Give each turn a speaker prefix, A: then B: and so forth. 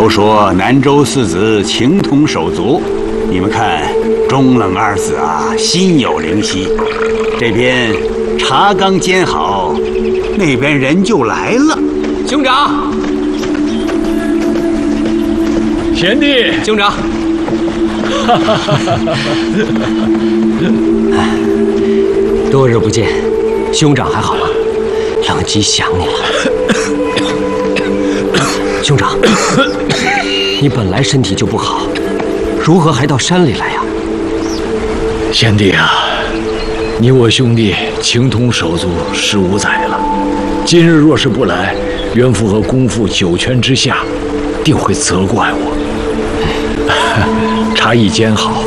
A: 都说南州四子情同手足，你们看中冷二子啊，心有灵犀。这边茶刚煎好，那边人就来了。
B: 兄长，
C: 贤弟，
B: 兄长。多日不见，兄长还好吗？冷姬想你了。兄长，你本来身体就不好，如何还到山里来呀？
C: 贤弟啊，你我兄弟情同手足15载了，今日若是不来，袁父和公父九泉之下，定会责怪我。茶已煎好，